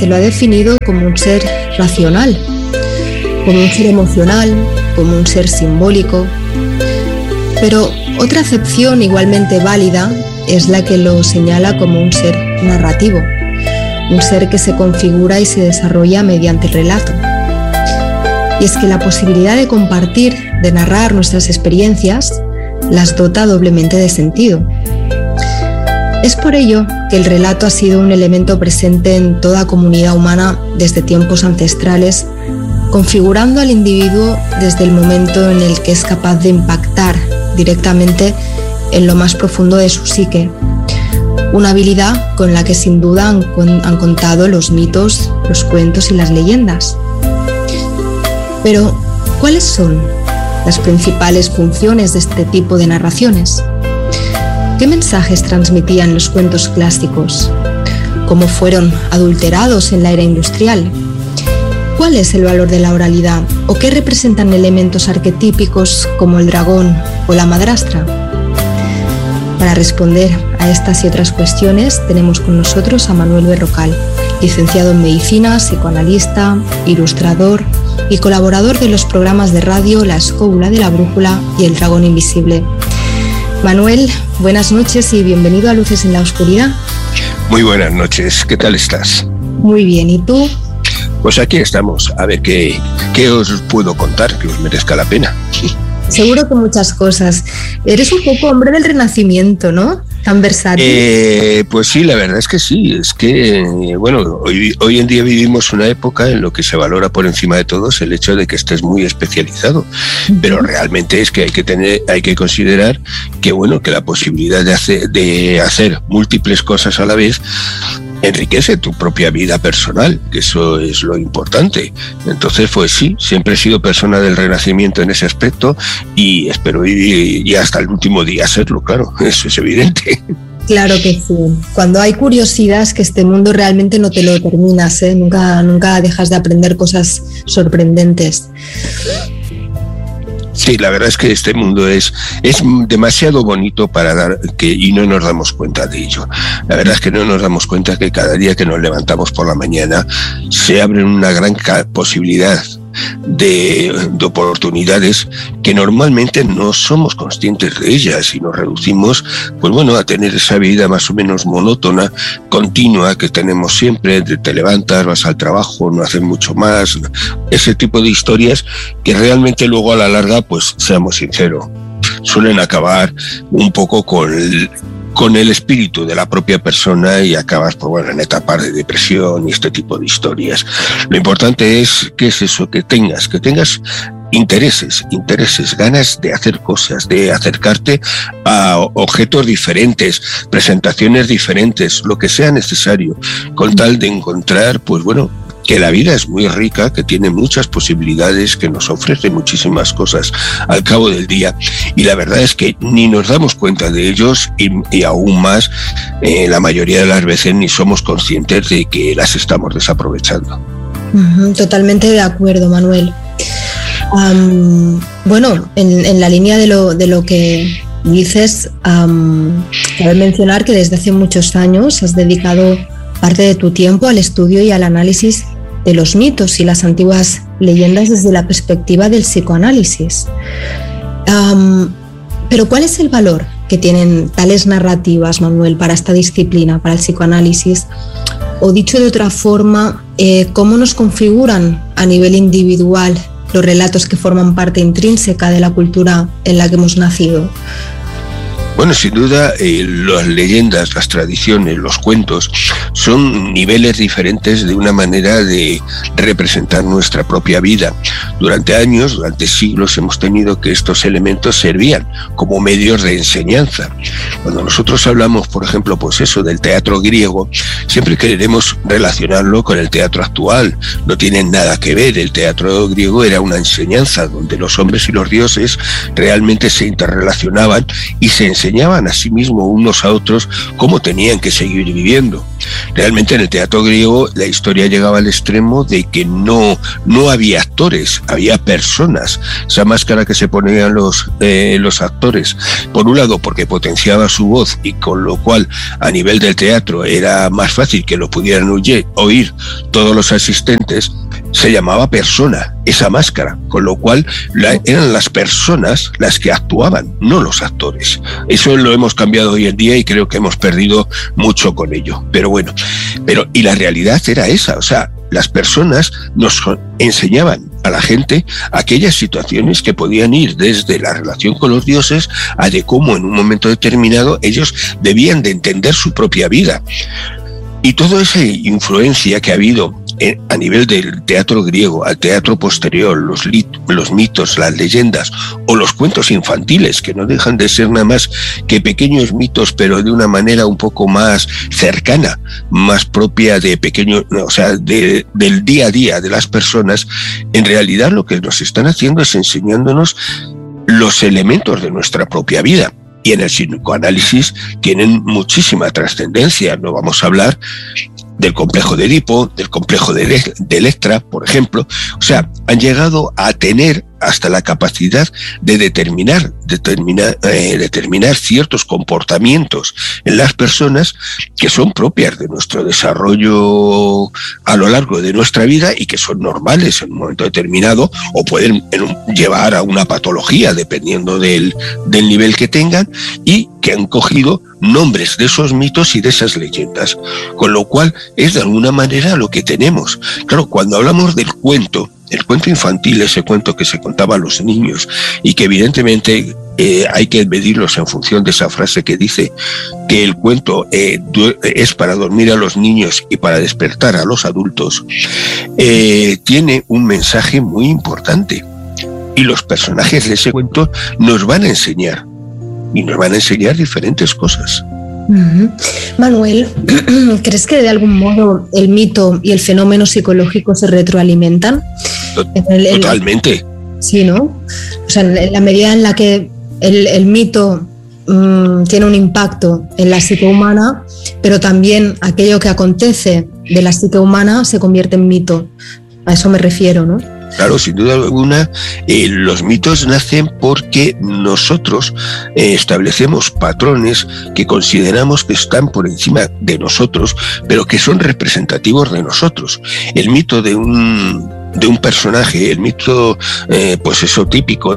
se lo ha definido como un ser racional, como un ser emocional, como un ser simbólico. Pero otra acepción igualmente válida es la que lo señala como un ser narrativo, un ser que se configura y se desarrolla mediante el relato. Y es que la posibilidad de compartir, de narrar nuestras experiencias, las dota doblemente de sentido. Es por ello que el relato ha sido un elemento presente en toda comunidad humana desde tiempos ancestrales, configurando al individuo desde el momento en el que es capaz de impactar directamente en lo más profundo de su psique. Una habilidad con la que sin duda han contado los mitos, los cuentos y las leyendas. Pero, ¿cuáles son las principales funciones de este tipo de narraciones? ¿Qué mensajes transmitían los cuentos clásicos? ¿Cómo fueron adulterados en la era industrial? ¿Cuál es el valor de la oralidad? ¿O qué representan elementos arquetípicos como el dragón o la madrastra? Para responder a estas y otras cuestiones tenemos con nosotros a Manuel Berrocal, licenciado en Medicina, psicoanalista, ilustrador y colaborador de los programas de radio La Escóbula de la Brújula y El Dragón Invisible. Manuel, buenas noches y bienvenido a Luces en la Oscuridad. Muy buenas noches, ¿qué tal estás? Muy bien, ¿y tú? Pues aquí estamos, a ver qué os puedo contar que os merezca la pena. Seguro que muchas cosas. Eres un poco hombre del Renacimiento, ¿no? Tan versátil. Pues sí, la verdad es que sí. Es que, bueno, hoy en día vivimos una época en lo que se valora por encima de todos el hecho de que estés muy especializado. Pero realmente es que hay que considerar que, bueno, que la posibilidad de hacer múltiples cosas a la vez enriquece tu propia vida personal, que eso es lo importante. Entonces, pues sí, siempre he sido persona del Renacimiento en ese aspecto y espero vivir y hasta el último día serlo, claro, eso es evidente. Claro que sí. Cuando hay curiosidad es que este mundo realmente no te lo terminas, ¿eh? Nunca dejas de aprender cosas sorprendentes. Sí, la verdad es que este mundo es demasiado bonito para y no nos damos cuenta de ello. La verdad es que no nos damos cuenta que cada día que nos levantamos por la mañana se abren una gran posibilidad de oportunidades que normalmente no somos conscientes de ellas y nos reducimos, pues bueno, a tener esa vida más o menos monótona, continua que tenemos siempre. Te levantas, vas al trabajo, no haces mucho más, ese tipo de historias que realmente luego a la larga, pues seamos sinceros, suelen acabar un poco con el espíritu de la propia persona y acabas, pues bueno, en etapas de depresión y este tipo de historias. Lo importante es que es eso, que tengas intereses, ganas de hacer cosas, de acercarte a objetos diferentes, presentaciones diferentes, lo que sea necesario, con tal de encontrar, pues bueno, que la vida es muy rica, que tiene muchas posibilidades, que nos ofrece muchísimas cosas al cabo del día, y la verdad es que ni nos damos cuenta de ellos y aún más, la mayoría de las veces ni somos conscientes de que las estamos desaprovechando. Totalmente de acuerdo, Manuel. Bueno, en la línea de lo que dices, cabe mencionar que desde hace muchos años has dedicado parte de tu tiempo al estudio y al análisis de los mitos y las antiguas leyendas desde la perspectiva del psicoanálisis. Pero ¿cuál es el valor que tienen tales narrativas, Manuel, para esta disciplina, para el psicoanálisis? O dicho de otra forma, ¿cómo nos configuran a nivel individual los relatos que forman parte intrínseca de la cultura en la que hemos nacido? Bueno, sin duda, las leyendas, las tradiciones, los cuentos son niveles diferentes de una manera de representar nuestra propia vida. Durante años, durante siglos, hemos tenido que estos elementos servían como medios de enseñanza. Cuando nosotros hablamos, por ejemplo, pues eso, del teatro griego, siempre queremos relacionarlo con el teatro actual. No tienen nada que ver. El teatro griego era una enseñanza donde los hombres y los dioses realmente se interrelacionaban y se enseñaban a sí mismos unos a otros cómo tenían que seguir viviendo. Realmente en el teatro griego la historia llegaba al extremo de que no había actores, había personas. Esa máscara que se ponían los actores, por un lado porque potenciaba su voz y con lo cual a nivel del teatro era más fácil que lo pudieran oír todos los asistentes, se llamaba persona, esa máscara, con lo cual eran las personas las que actuaban, no los actores. Eso lo hemos cambiado hoy en día y creo que hemos perdido mucho con ello. Pero bueno, y la realidad era esa, o sea, las personas nos enseñaban a la gente aquellas situaciones que podían ir desde la relación con los dioses a de cómo en un momento determinado ellos debían de entender su propia vida. Y toda esa influencia que ha habido a nivel del teatro griego al teatro posterior, los mitos, las leyendas o los cuentos infantiles, que no dejan de ser nada más que pequeños mitos, pero de una manera un poco más cercana, más propia de pequeños, o sea, del día a día de las personas, en realidad lo que nos están haciendo es enseñándonos los elementos de nuestra propia vida. Y en el psicoanálisis tienen muchísima trascendencia. No vamos a hablar del complejo de Edipo, del complejo de Electra, por ejemplo. O sea, han llegado a tener hasta la capacidad de determinar ciertos comportamientos en las personas que son propias de nuestro desarrollo a lo largo de nuestra vida y que son normales en un momento determinado o pueden llevar a una patología dependiendo del nivel que tengan, y que han cogido nombres de esos mitos y de esas leyendas, con lo cual es de alguna manera lo que tenemos. Claro, cuando hablamos del cuento, el cuento infantil, ese cuento que se contaba a los niños y que evidentemente hay que medirlos en función de esa frase que dice que el cuento es para dormir a los niños y para despertar a los adultos, tiene un mensaje muy importante y los personajes de ese cuento nos van a enseñar y nos van a enseñar diferentes cosas. Manuel, ¿crees que de algún modo el mito y el fenómeno psicológico se retroalimentan? Totalmente. Sí, ¿no? O sea, en la medida en la que el mito tiene un impacto en la psique humana, pero también aquello que acontece de la psique humana se convierte en mito. A eso me refiero, ¿no? Claro, sin duda alguna, los mitos nacen porque nosotros establecemos patrones que consideramos que están por encima de nosotros, pero que son representativos de nosotros. El mito de un personaje, el mito, pues eso típico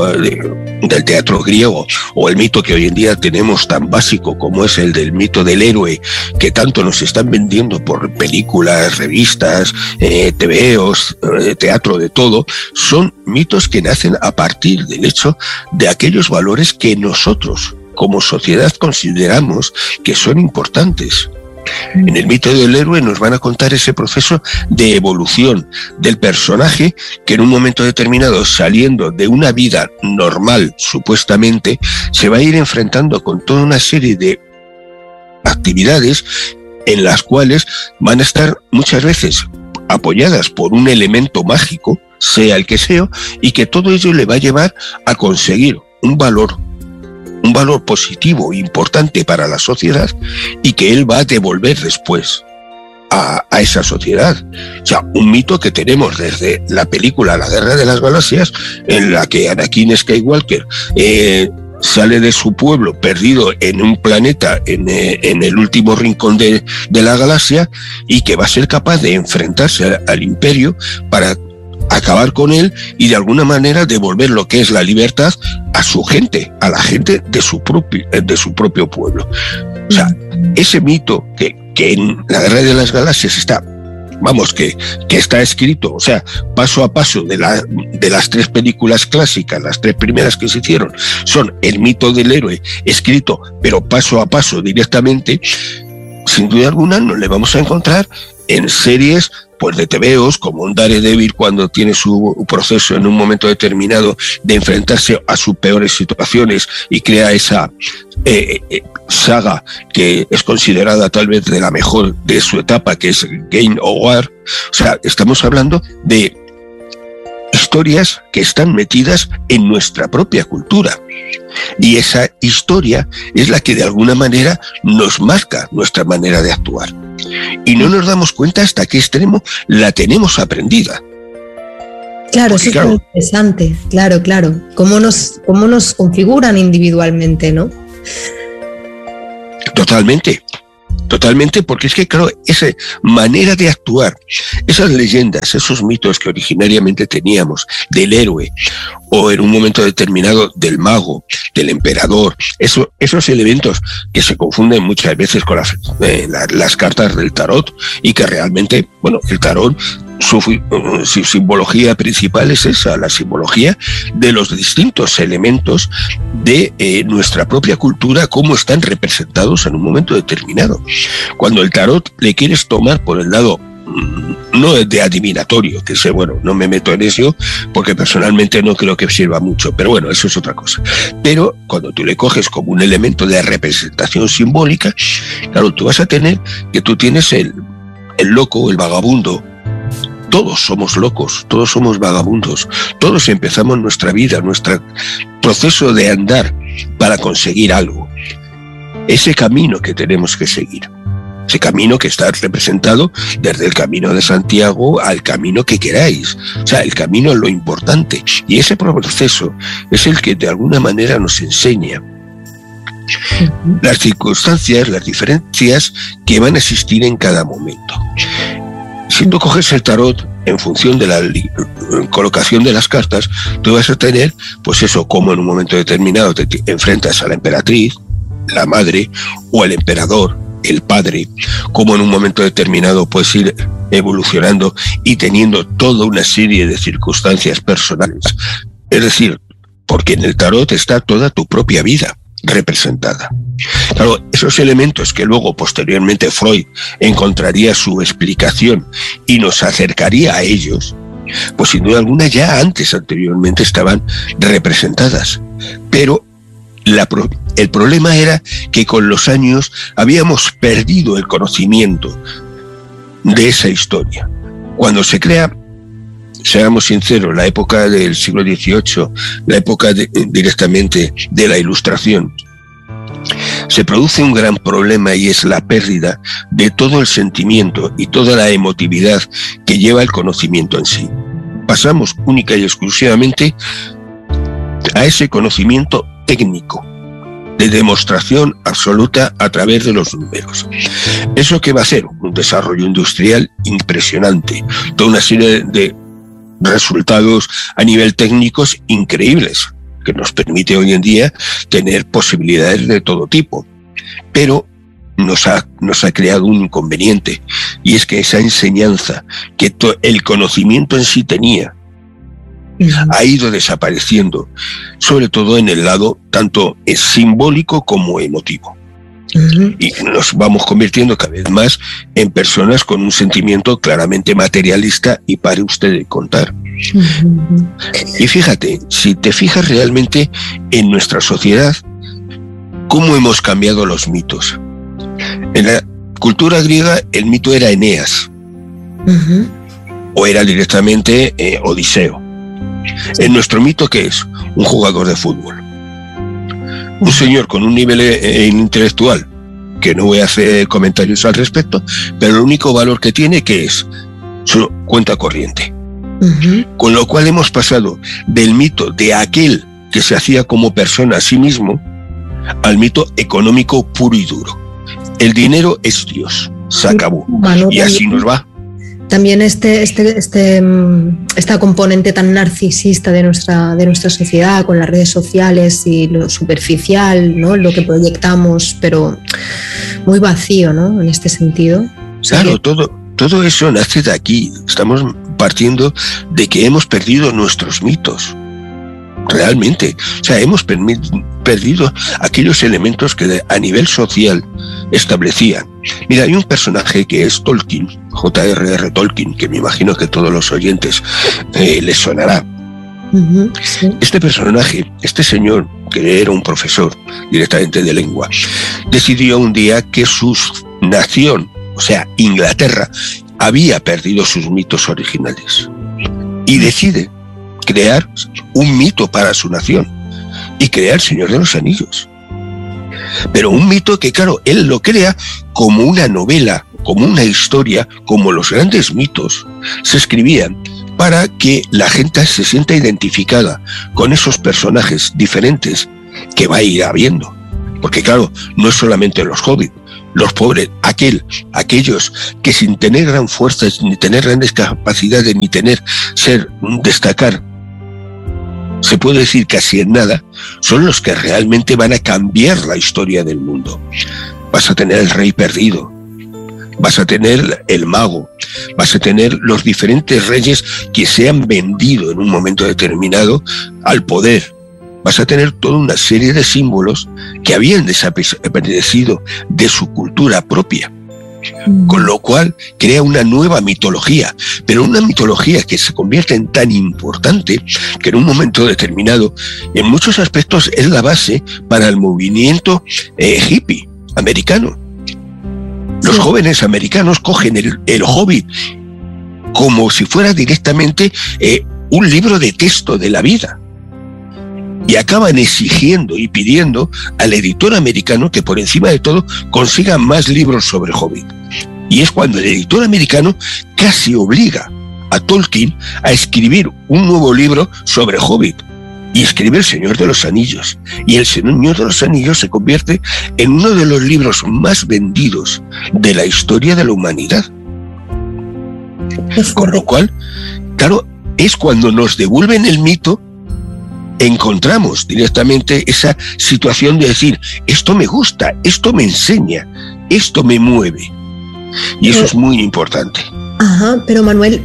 del teatro griego, o el mito que hoy en día tenemos tan básico como es el del mito del héroe, que tanto nos están vendiendo por películas, revistas, TVOs, teatro, de todo, son mitos que nacen a partir del hecho de aquellos valores que nosotros como sociedad consideramos que son importantes. En el mito del héroe nos van a contar ese proceso de evolución del personaje que en un momento determinado, saliendo de una vida normal, supuestamente, se va a ir enfrentando con toda una serie de actividades en las cuales van a estar muchas veces apoyadas por un elemento mágico, sea el que sea, y que todo ello le va a llevar a conseguir un valor positivo importante para la sociedad y que él va a devolver después a esa sociedad. O sea, un mito que tenemos desde la película La Guerra de las Galaxias, en la que Anakin Skywalker sale de su pueblo perdido en un planeta en el último rincón de la galaxia, y que va a ser capaz de enfrentarse al Imperio para acabar con él y de alguna manera devolver lo que es la libertad a su gente, a la gente de su propio pueblo. O sea, ese mito que en La Guerra de las Galaxias está, vamos, que está escrito, o sea, paso a paso de las tres películas clásicas, las tres primeras que se hicieron, son el mito del héroe escrito, pero paso a paso directamente, sin duda alguna no le vamos a encontrar en series pues de TVOs como un Daredevil, cuando tiene su proceso en un momento determinado de enfrentarse a sus peores situaciones y crea esa saga que es considerada tal vez de la mejor de su etapa, que es Game of War. O sea, estamos hablando de historias que están metidas en nuestra propia cultura. Y esa historia es la que de alguna manera nos marca nuestra manera de actuar. Y no nos damos cuenta hasta qué extremo la tenemos aprendida. Claro, eso es muy interesante, claro. Cómo nos configuran individualmente, ¿no? Totalmente, porque es que, claro, esa manera de actuar, esas leyendas, esos mitos que originariamente teníamos del héroe, o en un momento determinado del mago, del emperador, esos elementos que se confunden muchas veces con las cartas del tarot, y que realmente, bueno, el tarot, su simbología principal es esa, la simbología de los distintos elementos de nuestra propia cultura, cómo están representados en un momento determinado. Cuando el tarot le quieres tomar por el lado no de adivinatorio, que sé, bueno, no me meto en eso porque personalmente no creo que sirva mucho, pero bueno, eso es otra cosa. Pero cuando tú le coges como un elemento de representación simbólica, claro, tú vas a tener que tú tienes el loco, el vagabundo. Todos somos locos, todos somos vagabundos, todos empezamos nuestra vida, nuestro proceso de andar para conseguir algo. Ese camino que tenemos que seguir, ese camino que está representado desde el camino de Santiago al camino que queráis. O sea, el camino es lo importante, y ese proceso es el que de alguna manera nos enseña las circunstancias, las diferencias que van a existir en cada momento. Si tú coges el tarot en función de la colocación de las cartas, tú vas a tener, pues eso, como en un momento determinado te enfrentas a la emperatriz, la madre, o al emperador, el padre, como en un momento determinado puedes ir evolucionando y teniendo toda una serie de circunstancias personales. Es decir, porque en el tarot está toda tu propia vida representada. Claro, esos elementos que luego posteriormente Freud encontraría su explicación y nos acercaría a ellos, pues sin duda alguna ya anteriormente estaban representadas. Pero el problema era que con los años habíamos perdido el conocimiento de esa historia. Cuando se crea, seamos sinceros, la época del siglo XVIII, la época directamente de la Ilustración, se produce un gran problema, y es la pérdida de todo el sentimiento y toda la emotividad que lleva el conocimiento en sí. Pasamos única y exclusivamente a ese conocimiento técnico, de demostración absoluta a través de los números. ¿Eso qué va a hacer? Un desarrollo industrial impresionante, toda una serie de resultados a nivel técnicos increíbles, que nos permite hoy en día tener posibilidades de todo tipo. Pero nos ha creado un inconveniente, y es que esa enseñanza que el conocimiento en sí tenía ha ido desapareciendo, sobre todo en el lado tanto simbólico como emotivo. Y nos vamos convirtiendo cada vez más en personas con un sentimiento claramente materialista, y pare usted de contar. Y fíjate, si te fijas realmente en nuestra sociedad, cómo hemos cambiado los mitos. En la cultura griega el mito era Eneas, o era directamente Odiseo. En nuestro mito, ¿qué es? Un jugador de fútbol, un señor con un nivel intelectual que no voy a hacer comentarios al respecto, pero el único valor que tiene, ¿qué es? Su cuenta corriente. Con lo cual hemos pasado del mito de aquel que se hacía como persona a sí mismo al mito económico puro y duro. El dinero es Dios, se acabó. Y así nos va. También esta componente tan narcisista de nuestra sociedad, con las redes sociales y lo superficial, ¿no? Lo que proyectamos, pero muy vacío, ¿no? En este sentido. O sea, claro, todo eso nace de aquí. Estamos partiendo de que hemos perdido nuestros mitos. Realmente. O sea, hemos perdido aquellos elementos que a nivel social establecían. Mira, hay un personaje que es Tolkien, J.R.R. Tolkien, que me imagino que todos los oyentes les sonará. Sí. Este personaje, este señor, que era un profesor directamente de lengua, decidió un día que su nación, o sea, Inglaterra, había perdido sus mitos originales. Y decide crear un mito para su nación, y crea El Señor de los Anillos. Pero un mito que, claro, él lo crea como una novela como una historia, como los grandes mitos, se escribían para que la gente se sienta identificada con esos personajes diferentes que va a ir habiendo. Porque claro, no es solamente los hobbits, los pobres, aquellos que sin tener gran fuerza, ni tener grandes capacidades, ni destacar, se puede decir casi en nada, son los que realmente van a cambiar la historia del mundo. Vas a tener el rey perdido, vas a tener el mago, vas a tener los diferentes reyes que se han vendido en un momento determinado al poder. Vas a tener toda una serie de símbolos que habían desaparecido de su cultura propia. Con lo cual crea una nueva mitología, pero una mitología que se convierte en tan importante que en un momento determinado, en muchos aspectos, es la base para el movimiento hippie americano. Los jóvenes americanos cogen el Hobbit como si fuera directamente un libro de texto de la vida. Y acaban exigiendo y pidiendo al editor americano que por encima de todo consiga más libros sobre Hobbit. Y es cuando el editor americano casi obliga a Tolkien a escribir un nuevo libro sobre Hobbit. Y escribe El Señor de los Anillos. Y El Señor de los Anillos se convierte en uno de los libros más vendidos de la historia de la humanidad. Con lo cual, claro, es cuando nos devuelven el mito, encontramos directamente esa situación de decir, esto me gusta, esto me enseña, esto me mueve. Y eso es muy importante. Ajá, pero Manuel,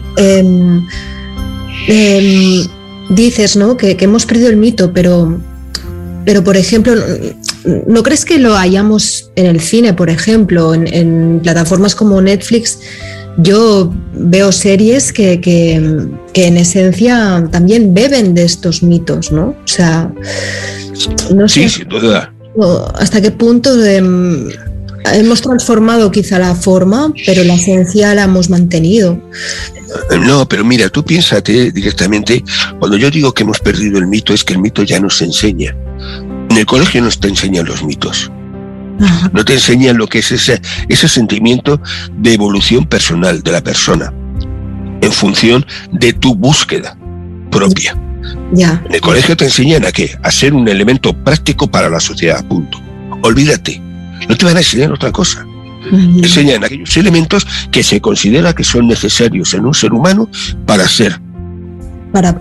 dices, ¿no?, que hemos perdido el mito, pero por ejemplo, ¿no crees que lo hayamos en el cine, por ejemplo, en plataformas como Netflix? Yo veo series que en esencia también beben de estos mitos, ¿no? O sea, no sé. Sí, sin duda. ¿Hasta qué punto hemos transformado quizá la forma, pero la esencia la hemos mantenido? No, pero mira, tú piénsate directamente, cuando yo digo que hemos perdido el mito, es que el mito ya no se enseña. En el colegio no te enseñan los mitos. No te enseñan lo que es ese sentimiento de evolución personal de la persona en función de tu búsqueda propia. Ya. En el colegio te enseñan ¿a qué? A ser un elemento práctico para la sociedad, punto. Olvídate, no te van a enseñar otra cosa. Te enseñan aquellos elementos que se considera que son necesarios en un ser humano para ser, para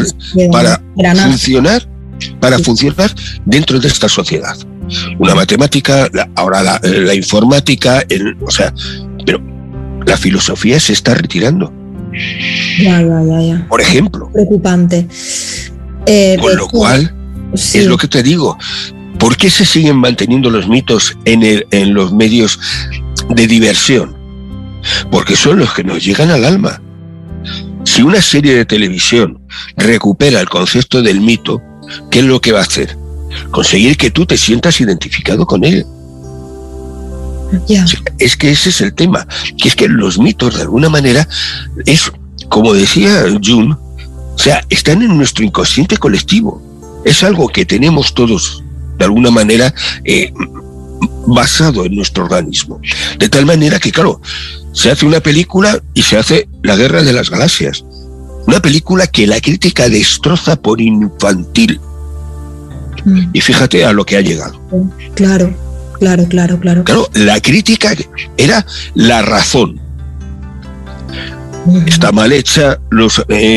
funcionar dentro de esta sociedad. Una matemática, ahora la informática, pero la filosofía se está retirando. Ya. Por ejemplo. Preocupante. Con lo cual, sí. Es lo que te digo. ¿Por qué se siguen manteniendo los mitos en los medios de diversión? Porque son los que nos llegan al alma. Si una serie de televisión recupera el concepto del mito, ¿qué es lo que va a hacer? Conseguir que tú te sientas identificado con él. Yeah. Es que ese es el tema, que es que los mitos de alguna manera es, como decía Jung, o sea, están en nuestro inconsciente colectivo. Es algo que tenemos todos de alguna manera basado en nuestro organismo. De tal manera que, claro, se hace una película y se hace La Guerra de las Galaxias. Una película que la crítica destroza por infantil. Y fíjate a lo que ha llegado. Claro. Claro, la crítica era la razón. Está mal hecha, no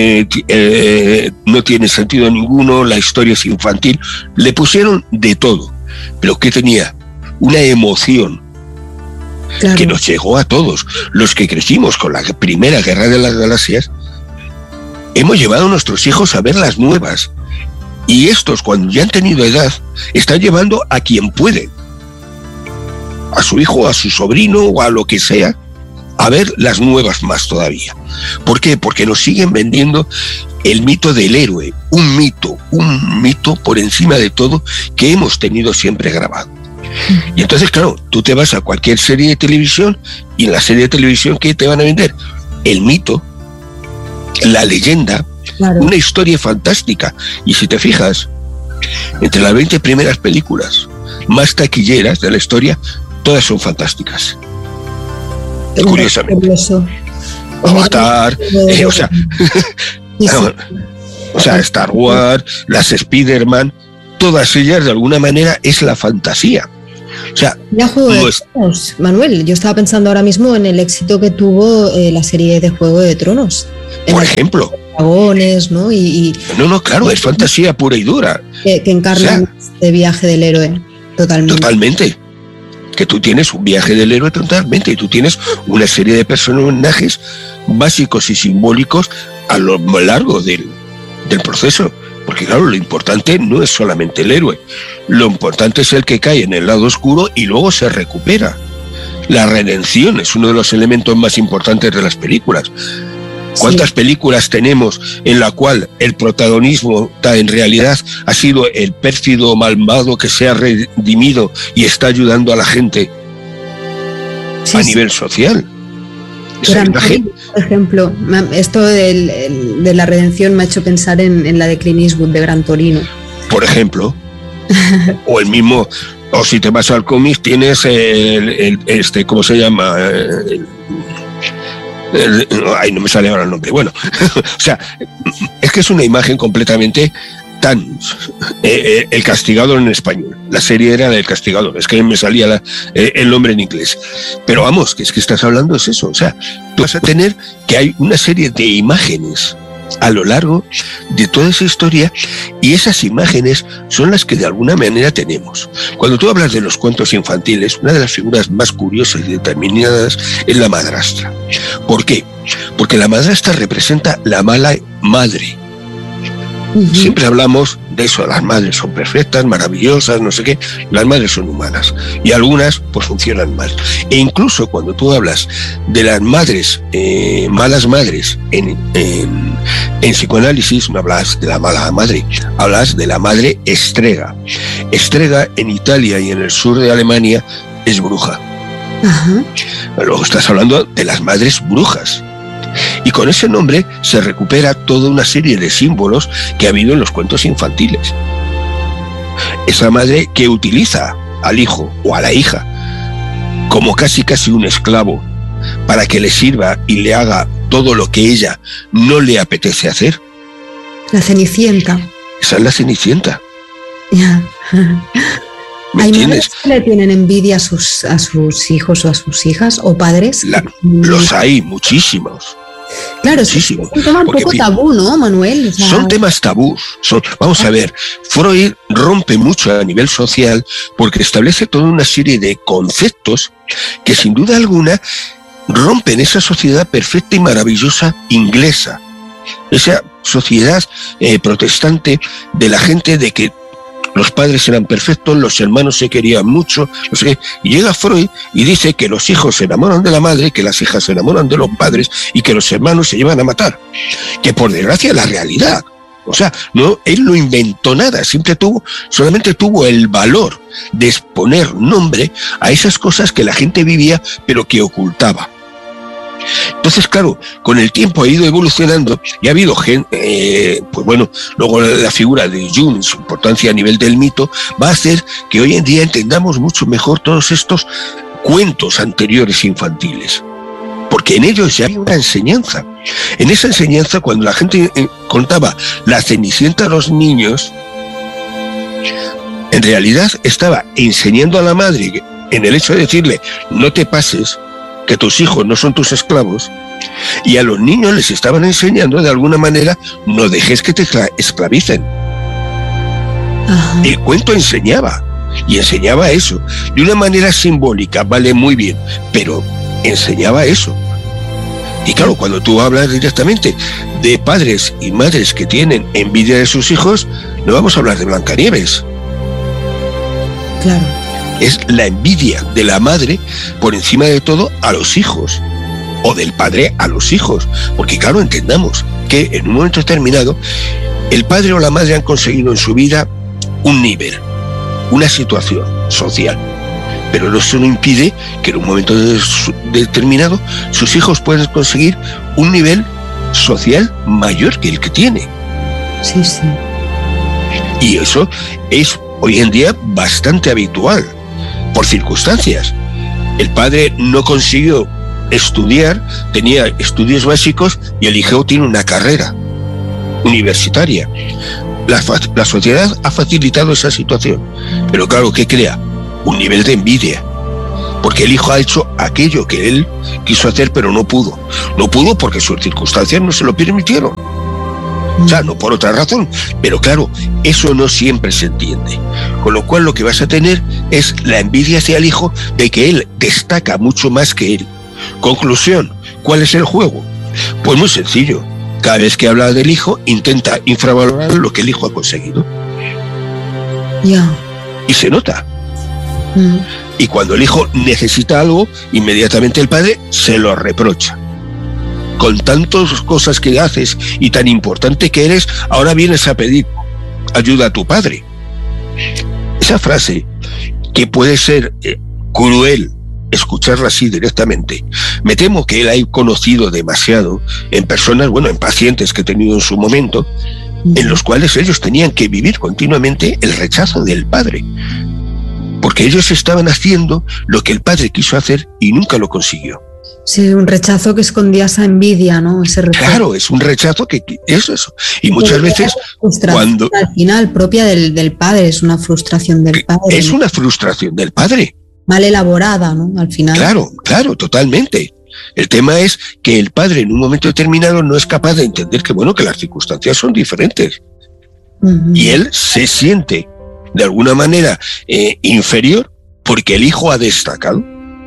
tiene sentido ninguno, la historia es infantil. Le pusieron de todo. ¿Pero qué tenía? Una emoción que nos llegó a todos. Los que crecimos con la primera Guerra de las Galaxias, hemos llevado a nuestros hijos a ver las nuevas. Y estos, cuando ya han tenido edad, están llevando a quien puede, a su hijo, a su sobrino o a lo que sea, a ver las nuevas más todavía. ¿Por qué? Porque nos siguen vendiendo el mito del héroe, un mito por encima de todo que hemos tenido siempre grabado. Y entonces, claro, tú te vas a cualquier serie de televisión y en la serie de televisión, ¿qué te van a vender? El mito, la leyenda, una historia fantástica. Y si te fijas, entre las 20 primeras películas más taquilleras de la historia, todas son fantásticas. curiosamente. Avatar, o sea, Star Wars, las Spider-Man, todas ellas de alguna manera es la fantasía. O sea, ya Juego de Tronos, Manuel, yo estaba pensando ahora mismo en el éxito que tuvo la serie de Juego de Tronos. Por ejemplo. Dragones, ¿no? No, claro, es fantasía pura y dura. Que encarnan este viaje del héroe, totalmente. Totalmente. Que tú tienes un viaje del héroe totalmente, y tú tienes una serie de personajes básicos y simbólicos a lo largo del proceso. Porque claro, lo importante no es solamente el héroe, lo importante es el que cae en el lado oscuro y luego se recupera. La redención es uno de los elementos más importantes de las películas. ¿Cuántas películas tenemos en la cual el protagonismo en realidad ha sido el pérfido malvado que se ha redimido y está ayudando a la gente a nivel social? Por ejemplo, esto de la redención me ha hecho pensar en la de Clint Eastwood, de Gran Torino. Por ejemplo, o el mismo, o si te vas al cómic tienes ¿cómo se llama? Ay, no me sale ahora el nombre. Bueno, o sea, es que es una imagen completamente tan... El Castigador en español. La serie era del Castigador. Es que me salía el nombre en inglés. Pero vamos, que es que estás hablando es eso. O sea, tú vas a tener que hay una serie de imágenes a lo largo de toda esa historia, y esas imágenes son las que de alguna manera tenemos. Cuando tú hablas de los cuentos infantiles, una de las figuras más curiosas y determinadas es la madrastra. ¿Por qué? Porque la madrastra representa la mala madre. Siempre hablamos de eso, las madres son perfectas, maravillosas, no sé qué, las madres son humanas y algunas pues funcionan mal. E incluso cuando tú hablas de las madres, malas madres, en psicoanálisis no hablas de la mala madre, hablas de la madre estrega. Estrega en Italia y en el sur de Alemania es bruja. Luego estás hablando de las madres brujas. Y con ese nombre se recupera toda una serie de símbolos que ha habido en los cuentos infantiles. Esa madre que utiliza al hijo o a la hija como casi un esclavo para que le sirva y le haga todo lo que ella no le apetece hacer. La Cenicienta. Esa es la Cenicienta. ¿Me ¿Hay entiendes? madres que le tienen envidia a sus hijos o a sus hijas o padres? Los hay muchísimos. Claro, muchísimo. Es un tema un poco tabú, ¿no, Manuel? O sea... Son temas tabús. Vamos a ver, Freud rompe mucho a nivel social porque establece toda una serie de conceptos que sin duda alguna rompen esa sociedad perfecta y maravillosa inglesa. Esa sociedad protestante de la gente de que los padres eran perfectos, los hermanos se querían mucho, no sé qué. Y llega Freud y dice que los hijos se enamoran de la madre, que las hijas se enamoran de los padres y que los hermanos se llevan a matar. Que por desgracia es la realidad. O sea, no, él no inventó nada, solamente tuvo el valor de poner nombre a esas cosas que la gente vivía pero que ocultaba. Entonces, claro, con el tiempo ha ido evolucionando y ha habido gente, pues bueno, luego la figura de Jung, su importancia a nivel del mito, va a hacer que hoy en día entendamos mucho mejor todos estos cuentos anteriores infantiles. Porque en ellos ya había una enseñanza. En esa enseñanza, cuando la gente contaba la Cenicienta a los niños, en realidad estaba enseñando a la madre, en el hecho de decirle, no te pases, que tus hijos no son tus esclavos, y a los niños les estaban enseñando de alguna manera, no dejes que te esclavicen. El cuento enseñaba, y enseñaba eso, de una manera simbólica, vale, muy bien, pero enseñaba eso. Y claro, cuando tú hablas directamente de padres y madres que tienen envidia de sus hijos, no vamos a hablar de Blancanieves. Claro. Es la envidia de la madre por encima de todo a los hijos, o del padre a los hijos, porque claro, entendamos que en un momento determinado el padre o la madre han conseguido en su vida un nivel, una situación social, pero eso no impide que en un momento determinado sus hijos puedan conseguir un nivel social mayor que el que tiene. Sí, sí. Y eso es hoy en día bastante habitual. Por circunstancias. El padre no consiguió estudiar, tenía estudios básicos y el hijo tiene una carrera universitaria. La sociedad ha facilitado esa situación, pero claro, ¿qué crea? Un nivel de envidia, porque el hijo ha hecho aquello que él quiso hacer, pero no pudo. No pudo porque sus circunstancias no se lo permitieron. O sea, no por otra razón, pero claro, eso no siempre se entiende. Con lo cual lo que vas a tener es la envidia hacia el hijo de que él destaca mucho más que él. Conclusión, ¿cuál es el juego? Pues muy sencillo. Cada vez que habla del hijo, intenta infravalorar lo que el hijo ha conseguido. Ya. Y se nota. Y cuando el hijo necesita algo, inmediatamente el padre se lo reprocha. Con tantas cosas que haces y tan importante que eres, ahora vienes a pedir ayuda a tu padre. Esa frase, que puede ser cruel escucharla así directamente, me temo que él ha conocido demasiado en personas, bueno, en pacientes que he tenido en su momento, en los cuales ellos tenían que vivir continuamente el rechazo del padre, porque ellos estaban haciendo lo que el padre quiso hacer y nunca lo consiguió. Sí, un rechazo que escondía esa envidia, ¿no? Ese rechazo. Claro, es un rechazo que es eso. Y muchas veces cuando... Al final, propia del padre, es una frustración del padre. Es una frustración del padre. Mal elaborada, ¿no? Al final. Claro, totalmente. El tema es que el padre en un momento determinado no es capaz de entender que, bueno, que las circunstancias son diferentes. Y él se siente, de alguna manera, inferior porque el hijo ha destacado.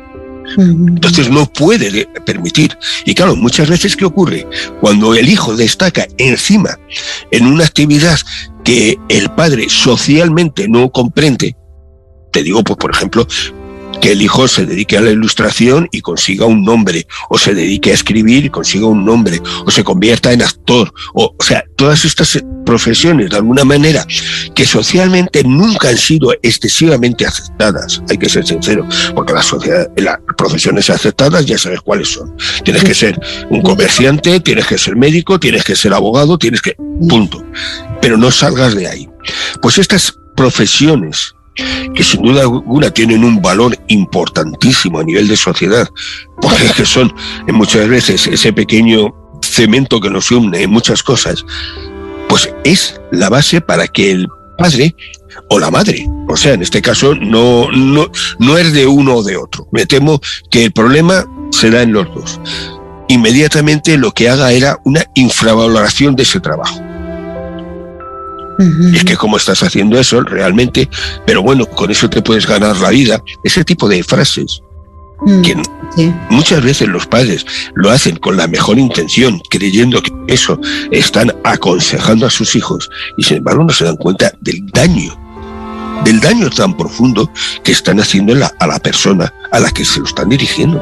Entonces no puede permitir. Y claro, muchas veces, ¿qué ocurre? Cuando el hijo destaca encima en una actividad que el padre socialmente no comprende, te digo, pues por ejemplo, que el hijo se dedique a la ilustración y consiga un nombre, o se dedique a escribir y consiga un nombre, o se convierta en actor, o sea, todas estas profesiones, de alguna manera, que socialmente nunca han sido excesivamente aceptadas, hay que ser sincero, porque las profesiones aceptadas ya sabes cuáles son. Tienes que ser un comerciante, tienes que ser médico, tienes que ser abogado, punto. Pero no salgas de ahí. Pues estas profesiones, que sin duda alguna tienen un valor importantísimo a nivel de sociedad, porque son muchas veces ese pequeño cemento que nos une en muchas cosas, pues es la base para que el padre o la madre, o sea, en este caso no es de uno o de otro. Me temo que el problema se da en los dos. Inmediatamente lo que haga era una infravaloración de ese trabajo. Y es que cómo estás haciendo eso realmente, pero bueno, con eso te puedes ganar la vida. Ese tipo de frases que muchas veces los padres lo hacen con la mejor intención, creyendo que eso están aconsejando a sus hijos, y sin embargo no se dan cuenta del daño tan profundo que están haciendo a la persona a la que se lo están dirigiendo.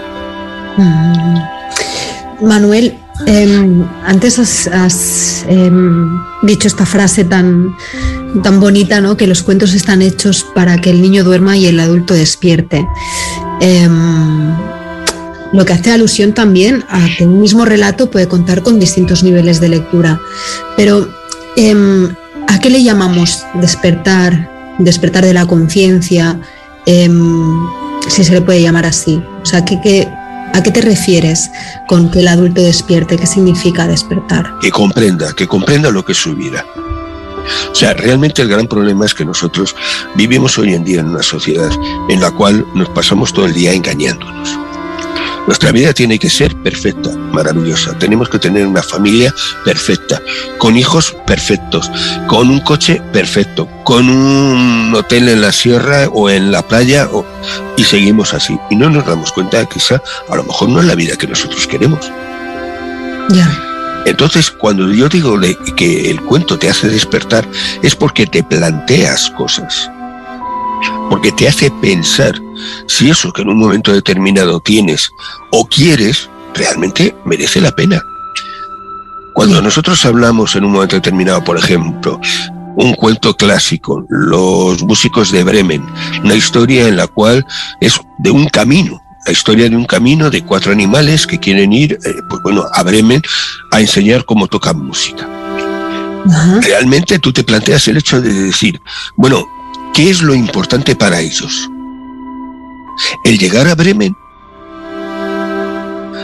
Manuel, antes has dicho esta frase tan bonita, ¿no? Que los cuentos están hechos para que el niño duerma y el adulto despierte. Lo que hace alusión también a que un mismo relato puede contar con distintos niveles de lectura. Pero, ¿a qué le llamamos despertar de la conciencia? Si se le puede llamar así. O sea, ¿a qué te refieres con que el adulto despierte? ¿Qué significa despertar? Que comprenda lo que es su vida. O sea, realmente el gran problema es que nosotros vivimos hoy en día en una sociedad en la cual nos pasamos todo el día engañándonos. Nuestra vida tiene que ser perfecta, maravillosa. Tenemos que tener una familia perfecta, con hijos perfectos, con un coche perfecto, con un hotel en la sierra o en la playa, y seguimos así. Y no nos damos cuenta de que esa a lo mejor no es la vida que nosotros queremos. Ya. Entonces, cuando yo digo que el cuento te hace despertar, es porque te planteas cosas. Porque te hace pensar si eso que en un momento determinado tienes o quieres, realmente merece la pena. Cuando nosotros hablamos en un momento determinado, por ejemplo, un cuento clásico, Los músicos de Bremen, una historia en la cual es de un camino, la historia de un camino de 4 animales que quieren ir a Bremen a enseñar cómo tocan música. Ajá. Realmente tú te planteas el hecho de decir, bueno, ¿qué es lo importante para ellos? ¿El llegar a Bremen?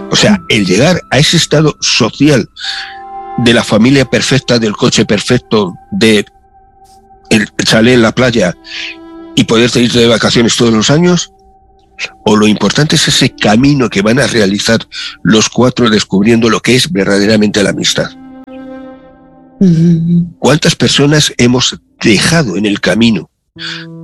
O sea, el llegar a ese estado social de la familia perfecta, del coche perfecto, de el chalet en la playa y poderte ir de vacaciones todos los años, o lo importante es ese camino que van a realizar los 4 descubriendo lo que es verdaderamente la amistad. ¿Cuántas personas hemos dejado en el camino